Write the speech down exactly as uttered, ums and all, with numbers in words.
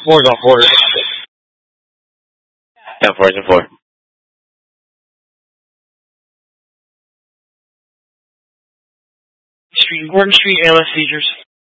Four's on four. Yeah, four's on four. Street, Gordon Street, A L S seizures.